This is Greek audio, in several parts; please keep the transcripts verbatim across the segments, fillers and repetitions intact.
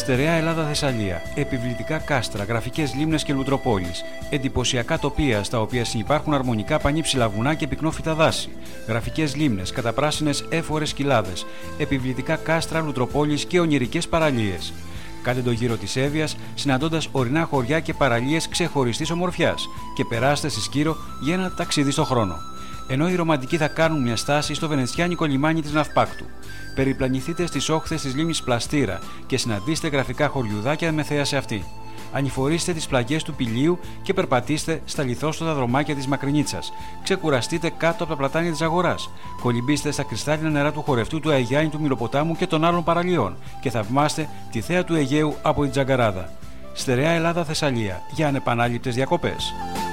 Στερεά Ελλάδα-Θεσσαλία, επιβλητικά κάστρα, γραφικές λίμνες και λουτροπόλεις, εντυπωσιακά τοπία στα οποία συνυπάρχουν αρμονικά πανύψηλα βουνά και πυκνόφυτα δάση, γραφικές λίμνες, καταπράσινες έφορες κοιλάδες, επιβλητικά κάστρα, λουτροπόλεις και ονειρικές παραλίες. Κάντε το γύρο της Εύβοιας, συναντώντας ορεινά χωριά και παραλίες ξεχωριστής ομορφιάς και περάστε στη Σκύρο για ένα ταξίδι στο χρόνο. Ενώ οι ρομαντικοί θα κάνουν μια στάση στο βενετσιάνικο λιμάνι της Ναυπάκτου. Περιπλανηθείτε στις όχθες της λίμνης Πλαστήρα και συναντήστε γραφικά χωριουδάκια με θέα σε αυτή. Ανηφορήστε τις πλαγιές του Πηλίου και περπατήστε στα λιθόστοτα δρομάκια της Μακρινίτσας. Ξεκουραστείτε κάτω από τα πλατάνια της Αγοράς. Κολυμπήστε στα κρυστάλλινα νερά του χορευτού του Αιγιάννη του Μυλοποτάμου και των άλλων παραλιών και θαυμάστε τη θέα του Αιγαίου από την Τζαγκαράδα. Στερεά Ελλάδα-Θεσσαλία για ανεπανάληπτες διακοπές.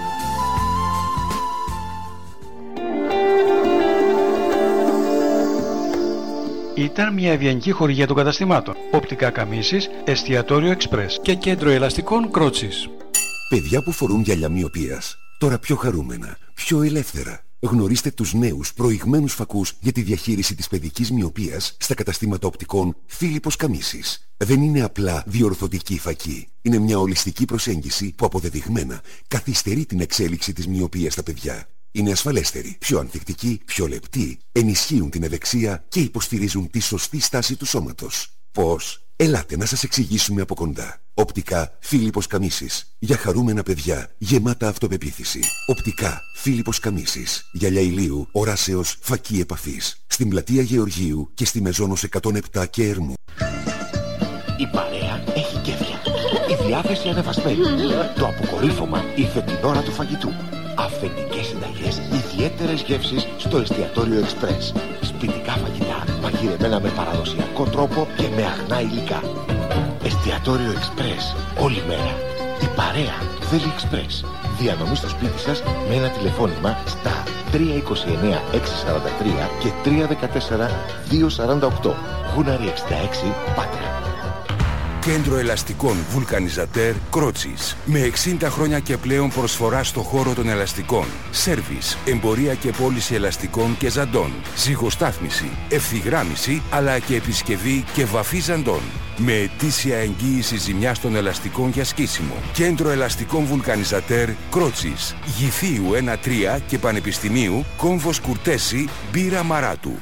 Ήταν μια ευγενική χορηγία των καταστημάτων. Οπτικά Καμίσης, εστιατόριο Εξπρές και κέντρο ελαστικών Κρότσης. Παιδιά που φορούν γυαλιά μυοπίας, τώρα πιο χαρούμενα, πιο ελεύθερα. Γνωρίστε τους νέους προηγμένους φακούς για τη διαχείριση της παιδικής μυοπίας στα καταστήματα οπτικών Φίλιππος Καμίσης. Δεν είναι απλά διορθωτική φακή. Είναι μια ολιστική προσέγγιση που αποδεδειγμένα καθυστερεί την εξέλιξη της μυοπίας στα παιδιά. Είναι ασφαλέστεροι, πιο ανθεκτικοί, πιο λεπτοί, ενισχύουν την ευεξία και υποστηρίζουν τη σωστή στάση του σώματος. Πώς? Ελάτε να σας εξηγήσουμε από κοντά. Οπτικά Φίλιππος Καμίσης. Για χαρούμενα παιδιά, γεμάτα αυτοπεποίθηση. Οπτικά Φίλιππος Καμίσης. Γυαλιά ηλίου, οράσεως, φακή επαφής. Στην πλατεία Γεωργίου και στη Μεζόνος εκατόν επτά και Ερμού. Η παρέα έχει κέφια. Η διάθεση ανεβασμένη. Το αποκορύφωμα ήρθε την ώρα του φαγητού. Αυθεντικές συνταγές, ιδιαίτερες γεύσεις στο εστιατόριο Εξπρές. Σπιτικά φαγητά, μαγειρεμένα με παραδοσιακό τρόπο και με αγνά υλικά. Εστιατόριο Εξπρές, όλη μέρα. Η παρέα θέλει Εξπρές. Διανομή στο σπίτι σας με ένα τηλεφώνημα στα τρία είκοσι εννέα έξι σαράντα τρία και τρία δεκατέσσερα δύο σαράντα οκτώ. Γούναρη εξήντα έξι, Πάτρα. Κέντρο ελαστικών Βουλκανιζατέρ Κρότσης. Με εξήντα χρόνια και πλέον προσφορά στο χώρο των ελαστικών. Σέρβις, εμπορία και πώληση ελαστικών και ζαντών. Ζυγοστάθμιση, ευθυγράμμιση, αλλά και επισκευή και βαφή ζαντών. Με ετήσια εγγύηση ζημιάς των ελαστικών για σκίσιμο. Κέντρο ελαστικών Βουλκανιζατέρ Κρότσης. Γυθίου ένα τρία και Πανεπιστημίου Κόμβος Κουρτέση Μπύρα Μαράτου.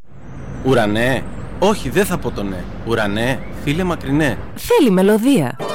Ουρανέ. Όχι, δεν θα πω το ναι. Ουρανέ, φίλε μακρινέ. Θέλει μελωδία.